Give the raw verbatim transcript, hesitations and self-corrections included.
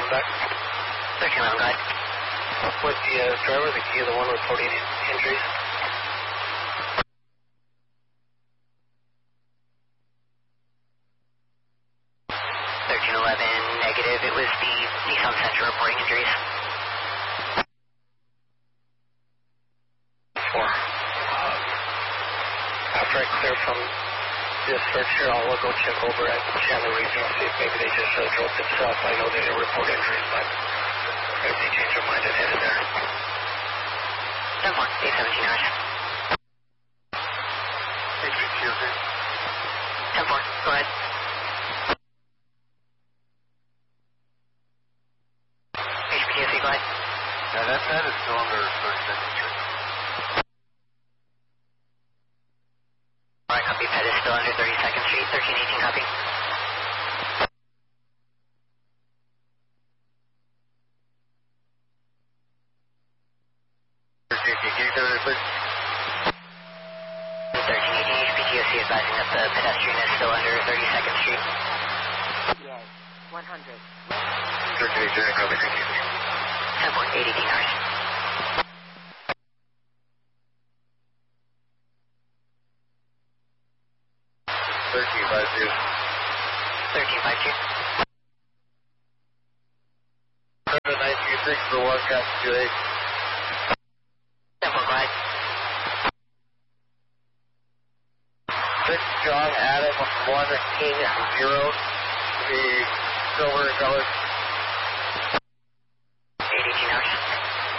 back. thirteen eleven, go ahead. Was the uh, driver the key, the one reporting injuries? thirteen eleven, negative. It was the Nissan Sentra reporting injuries. Four. Uh, after I clear from this search here, I'll go check over at Chandler Regional, see if maybe they just uh, drove themselves. I know they didn't report injuries, but if they change their mind and headed there. ten four, eight seventeen hours. H P T O C. ten four, go ahead. H P T O C, go ahead. Yeah, that pad is still under thirty-second Street. Alright, copy. Ped is still under thirty-second Street, thirteen eighteen, copy. thirteen eighteen, please. thirteen eighteen, H P T O C advising that the pedestrian is still under thirty-second Street. Yes, one hundred. thirteen eighteen, copy, thank you. ten four, eight eighteen hours. thirteen five two. thirteen five two. nine two six for one, Cap two eight. ten four, go ahead. six John Adam one King zero. The silver color.